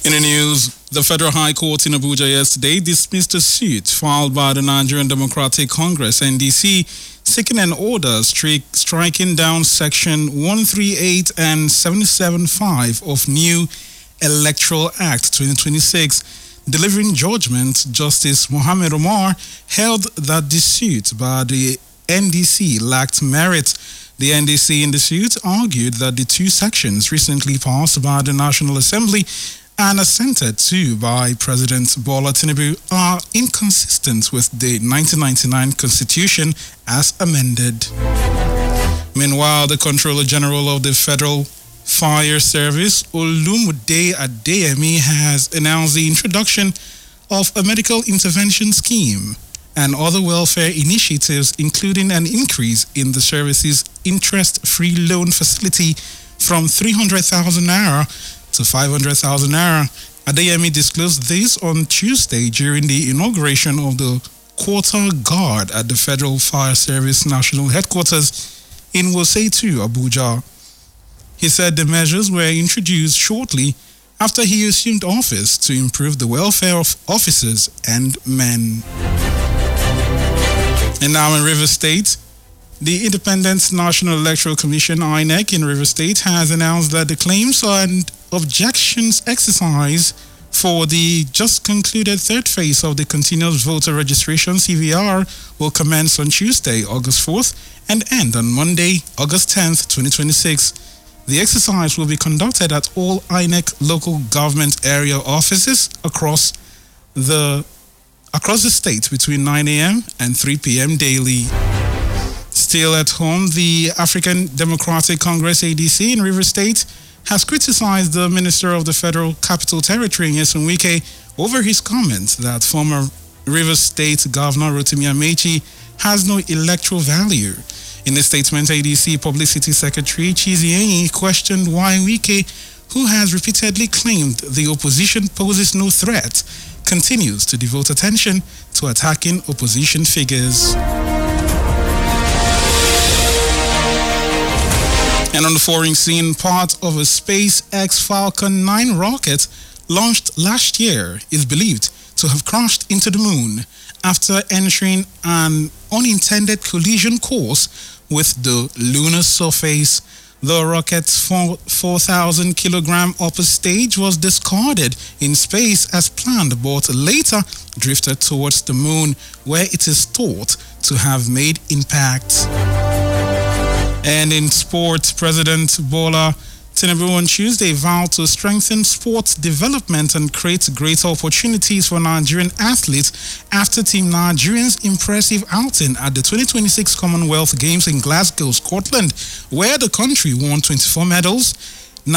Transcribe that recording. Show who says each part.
Speaker 1: In the news, the Federal High Court in Abuja yesterday dismissed a suit filed by the Nigerian Democratic Congress (NDC) seeking an order striking down Section 138 and 775 of New Electoral Act 2026. Delivering judgment, Justice Mohammed Omar held that the suit by the NDC lacked merit. The NDC in the suit argued that the two sections recently passed by the National Assembly and assented to by President Bola Tinubu are inconsistent with the 1999 Constitution as amended. Meanwhile, the Controller General of the Federal Fire Service, Olumude Adeyemi, has announced the introduction of a medical intervention scheme and other welfare initiatives, including an increase in the service's interest-free loan facility from 300,000 naira to 500,000 naira. Adeyemi disclosed this on Tuesday during the inauguration of the Quarter Guard at the Federal Fire Service National Headquarters in Wuse 2, Abuja. He said the measures were introduced shortly after he assumed office to improve the welfare of officers and men. And now in Rivers State, the Independent National Electoral Commission (INEC) in Rivers State has announced that the claims and objections exercise for the just concluded third phase of the Continuous Voter Registration (CVR) will commence on Tuesday, August 4th and end on Monday, August 10th, 2026. The exercise will be conducted at all INEC local government area offices across the state between 9 a.m. and 3 p.m. daily. Still at home, the African Democratic Congress (ADC) in Rivers State has criticized the Minister of the Federal Capital Territory, Nyesom Wike, over his comments that former Rivers State Governor Rotimi Amechi has no electoral value. In a statement, ADC Publicity Secretary Chizi Enyi questioned why Wike, who has repeatedly claimed the opposition poses no threat, continues to devote attention to attacking opposition figures. And on the foreign scene, part of a SpaceX Falcon 9 rocket launched last year is believed to have crashed into the moon after entering an unintended collision course with the lunar surface. The rocket's 4,000 kilogram upper stage was discarded in space as planned, but later drifted towards the moon, where it is thought to have made impact. And in sports, President Bola Tinubu on Tuesday vowed to strengthen sports development and create greater opportunities for Nigerian athletes after Team Nigeria's impressive outing at the 2026 Commonwealth Games in Glasgow, Scotland, where the country won 24 medals